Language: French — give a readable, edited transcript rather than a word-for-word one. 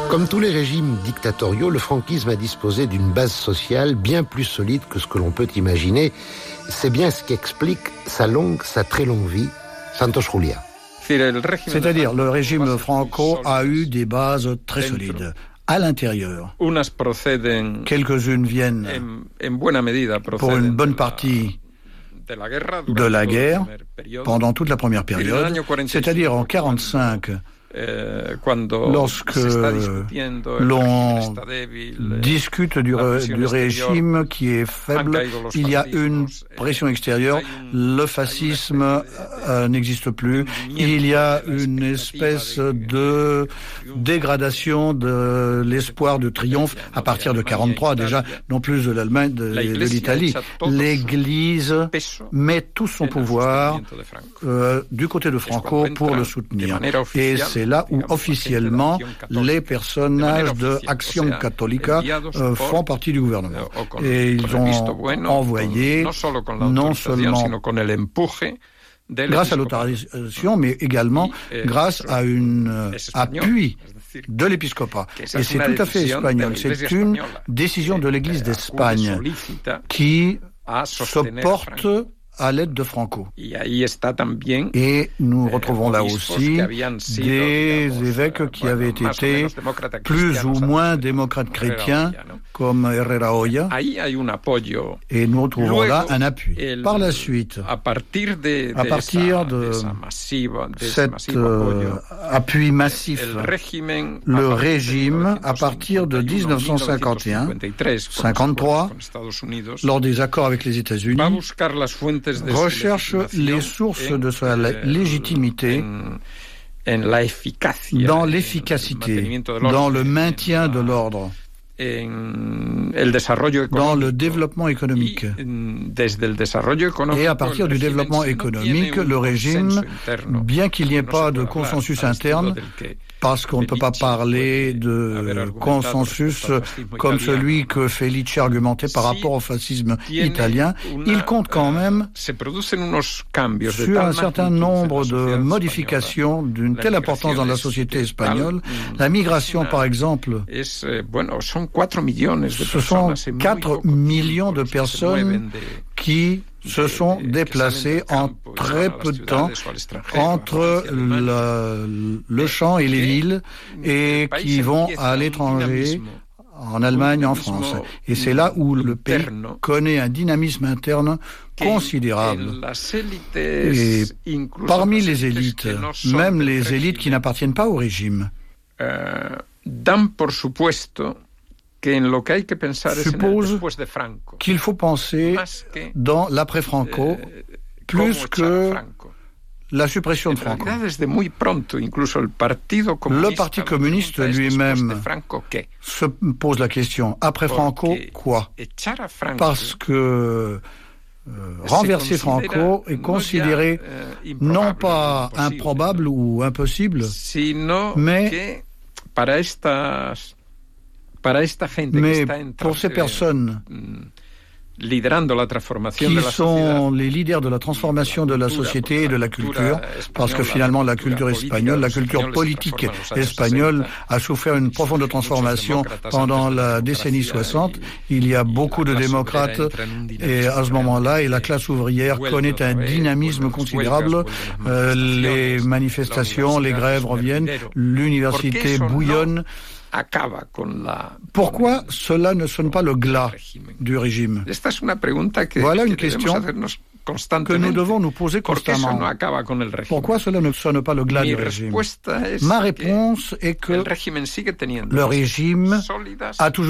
Comme tous les régimes dictatoriaux, le franquisme a disposé d'une base sociale bien plus solide que ce que l'on peut imaginer. C'est bien ce qui explique sa très longue vie. Santos Julia. C'est-à-dire, le régime Franco a eu des bases très solides. À l'intérieur, quelques-unes viennent pour une bonne partie de la guerre pendant toute la première période, c'est-à-dire en 1945, lorsque l'on discute du régime qui est faible, il y a une pression extérieure, le fascisme n'existe plus, il y a une espèce de dégradation de l'espoir de triomphe à partir de 1943 déjà, non plus de l'Allemagne, de l'Italie. L'Église met tout son pouvoir du côté de Franco pour le soutenir. Et c'est là où officiellement les personnages de Action Católica font partie du gouvernement. Et ils ont envoyé non seulement grâce à l'autorisation, mais également grâce à un appui de l'épiscopat. Et c'est tout à fait espagnol. C'est une décision de l'Église d'Espagne qui se porte à l'aide de Franco. Et nous retrouvons là aussi des évêques qui avaient été plus ou moins démocrates chrétiens, comme Herrera Hoya, et nous retrouvons là un appui. Par la suite, à partir de cet appui massif, le régime, à partir de 1951-53, lors des accords avec les États-Unis, recherche les sources de sa légitimité dans l'efficacité, dans le maintien de l'ordre, dans le développement économique. Et à partir du développement économique, le régime, bien qu'il n'y ait pas de consensus interne, parce qu'on ne peut pas parler de consensus comme celui que Felice argumentait par rapport au fascisme italien, il compte quand même sur un certain nombre de modifications d'une telle importance dans la société espagnole. La migration, par exemple, ce sont 4 millions de personnes qui se sont déplacés en très peu de temps entre le champ et les villes et qui vont à l'étranger, en Allemagne, en France. Et c'est là où le pays connaît un dynamisme interne considérable. Et parmi les élites, même les élites qui n'appartiennent pas au régime, suppose qu'il faut penser dans l'après-Franco plus que la suppression de Franco. Le Parti communiste lui-même se pose la question, après Franco, quoi? Parce que renverser Franco est considéré non pas improbable ou impossible, mais pour ces personnes qui sont les leaders de la transformation de la société et de la culture, parce que finalement la culture espagnole, la culture politique espagnole a souffert une profonde transformation pendant la décennie 60. Il y a beaucoup de démocrates et à ce moment-là, et la classe ouvrière connaît un dynamisme considérable. Les manifestations, les grèves reviennent, l'université bouillonne. Pourquoi cela ne sonne pas le glas du régime? Voilà une question que nous devons nous poser constamment. Pourquoi cela ne sonne pas le glas du régime? Ma réponse est que le régime a toujours